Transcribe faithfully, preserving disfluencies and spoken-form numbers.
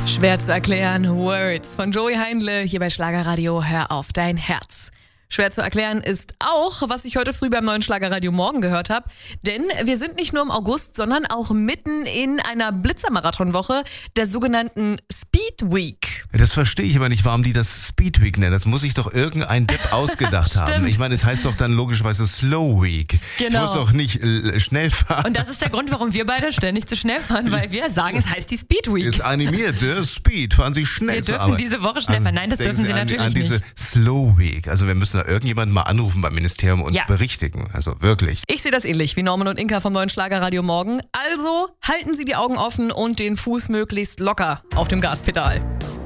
Schwer zu erklären, Words von Joey Heindle hier bei Schlagerradio. Hör auf dein Herz. Schwer zu erklären ist auch, was ich heute früh beim neuen Schlagerradio Morgen gehört habe. Denn wir sind nicht nur im August, sondern auch mitten in einer Blitzermarathonwoche, der sogenannten Speed Week. Das verstehe ich aber nicht, warum die das Speed Week nennen. Das muss sich doch irgendein Depp ausgedacht haben. Ich meine, es heißt doch dann logischerweise Slow Week. Genau. Ich muss doch nicht äh, schnell fahren. Und das ist der Grund, warum wir beide ständig zu schnell fahren, weil wir sagen, es heißt die Speed Week. Ist animiert, äh, Speed, fahren Sie schnell Wir zur dürfen Arbeit. diese Woche schnell fahren. Nein, das Denken dürfen Sie an, natürlich an diese nicht. Slow Week. Also wir müssen da irgendjemanden mal anrufen beim Ministerium und Ja. berichtigen. Also wirklich. Ich sehe das ähnlich wie Norman und Inka vom neuen Schlagerradio Morgen. Also halten Sie die Augen offen und den Fuß möglichst locker auf dem Gaspedal.